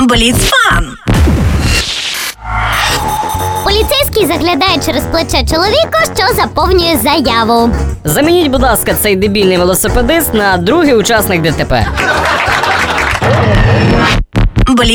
Бліцфан. Поліцейський заглядає через плече чоловіка, що заповнює заяву. Замініть, будь ласка, цей дебільний велосипедист на другий учасник ДТП.